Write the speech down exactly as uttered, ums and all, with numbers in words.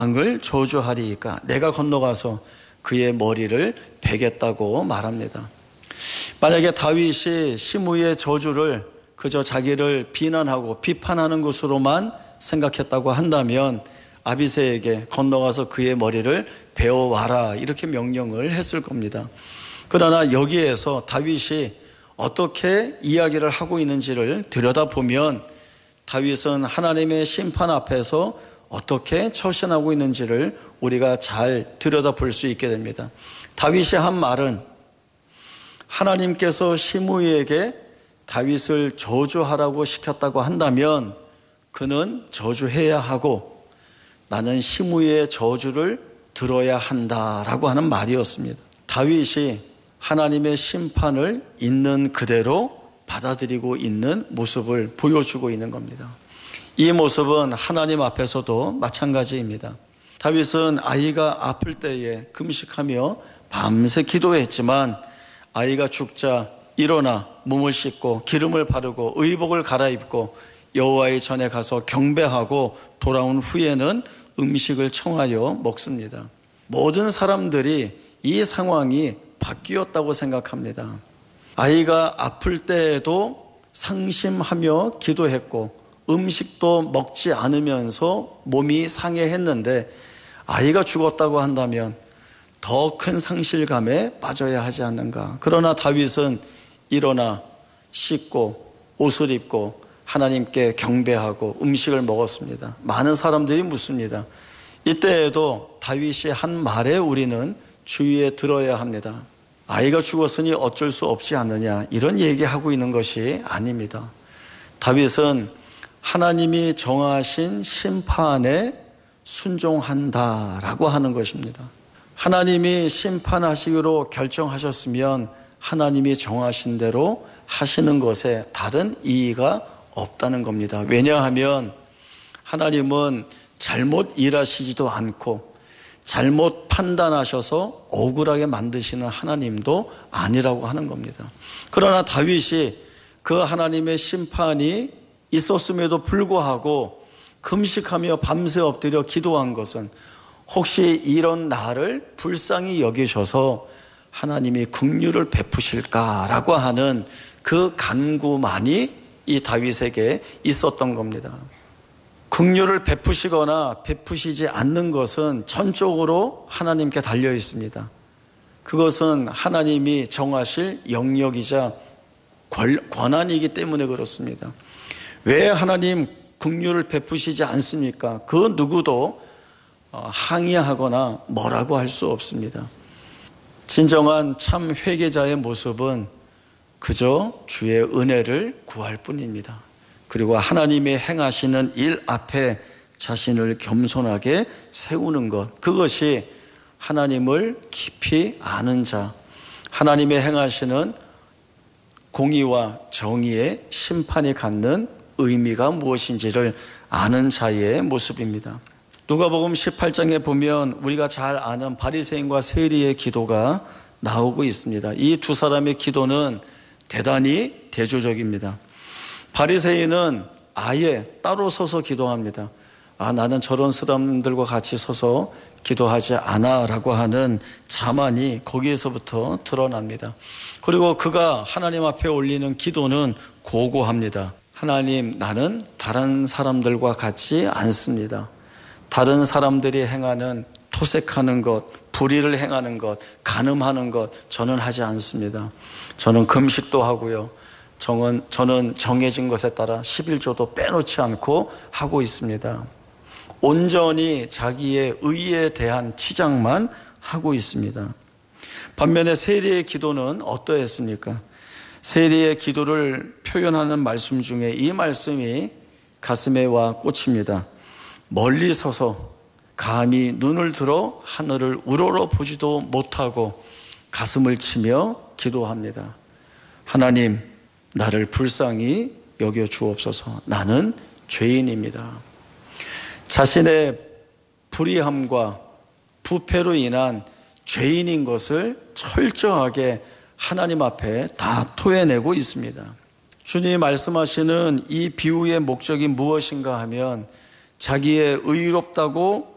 왕을 저주하리이까 내가 건너가서 그의 머리를 베겠다고 말합니다. 만약에 다윗이 시므이의 저주를 그저 자기를 비난하고 비판하는 것으로만 생각했다고 한다면 아비새에게 건너가서 그의 머리를 베어와라 이렇게 명령을 했을 겁니다. 그러나 여기에서 다윗이 어떻게 이야기를 하고 있는지를 들여다보면 다윗은 하나님의 심판 앞에서 어떻게 처신하고 있는지를 우리가 잘 들여다볼 수 있게 됩니다. 다윗이 한 말은 하나님께서 시므이에게 다윗을 저주하라고 시켰다고 한다면 그는 저주해야 하고 나는 시므이의 저주를 들어야 한다라고 하는 말이었습니다. 다윗이 하나님의 심판을 있는 그대로 받아들이고 있는 모습을 보여주고 있는 겁니다. 이 모습은 하나님 앞에서도 마찬가지입니다. 다윗은 아이가 아플 때에 금식하며 밤새 기도했지만 아이가 죽자 일어나 몸을 씻고 기름을 바르고 의복을 갈아입고 여호와의 전에 가서 경배하고 돌아온 후에는 음식을 청하여 먹습니다. 모든 사람들이 이 상황이 바뀌었다고 생각합니다. 아이가 아플 때에도 상심하며 기도했고 음식도 먹지 않으면서 몸이 상해했는데 아이가 죽었다고 한다면 더 큰 상실감에 빠져야 하지 않는가. 그러나 다윗은 일어나 씻고 옷을 입고 하나님께 경배하고 음식을 먹었습니다. 많은 사람들이 묻습니다. 이때에도 다윗이 한 말에 우리는 주의에 들어야 합니다. 아이가 죽었으니 어쩔 수 없지 않느냐 이런 얘기하고 있는 것이 아닙니다. 다윗은 하나님이 정하신 심판에 순종한다라고 하는 것입니다. 하나님이 심판하시기로 결정하셨으면 하나님이 정하신 대로 하시는 것에 다른 이의가 없다는 겁니다. 왜냐하면 하나님은 잘못 일하시지도 않고 잘못 판단하셔서 억울하게 만드시는 하나님도 아니라고 하는 겁니다. 그러나 다윗이 그 하나님의 심판이 있었음에도 불구하고 금식하며 밤새 엎드려 기도한 것은 혹시 이런 나를 불쌍히 여기셔서 하나님이 긍휼을 베푸실까라고 하는 그 간구만이 이 다윗에게 있었던 겁니다. 긍휼을 베푸시거나 베푸시지 않는 것은 전적으로 하나님께 달려 있습니다. 그것은 하나님이 정하실 영역이자 권한이기 때문에 그렇습니다. 왜 하나님 긍휼을 베푸시지 않습니까? 그 누구도 항의하거나 뭐라고 할 수 없습니다. 진정한 참 회개자의 모습은 그저 주의 은혜를 구할 뿐입니다. 그리고 하나님이 행하시는 일 앞에 자신을 겸손하게 세우는 것, 그것이 하나님을 깊이 아는 자, 하나님의 행하시는 공의와 정의의 심판이 갖는 의미가 무엇인지를 아는 자의 모습입니다. 누가복음 십팔 장에 보면 우리가 잘 아는 바리새인과 세리의 기도가 나오고 있습니다. 이 두 사람의 기도는 대단히 대조적입니다. 바리새인은 아예 따로 서서 기도합니다. 아, 나는 저런 사람들과 같이 서서 기도하지 않아 라고 하는 자만이 거기에서부터 드러납니다. 그리고 그가 하나님 앞에 올리는 기도는 고고합니다. 하나님, 나는 다른 사람들과 같지 않습니다. 다른 사람들이 행하는 토색하는 것, 불의를 행하는 것, 간음하는 것 저는 하지 않습니다. 저는 금식도 하고요. 저는, 저는 정해진 것에 따라 십일조도 빼놓지 않고 하고 있습니다. 온전히 자기의 의에 대한 치장만 하고 있습니다. 반면에 세리의 기도는 어떠했습니까? 세리의 기도를 표현하는 말씀 중에 이 말씀이 가슴에 와 꽂힙니다. 멀리 서서 감히 눈을 들어 하늘을 우러러 보지도 못하고 가슴을 치며 기도합니다. 하나님, 나를 불쌍히 여겨 주옵소서. 나는 죄인입니다. 자신의 불의함과 부패로 인한 죄인인 것을 철저하게 하나님 앞에 다 토해내고 있습니다. 주님이 말씀하시는 이 비유의 목적이 무엇인가 하면 자기의 의롭다고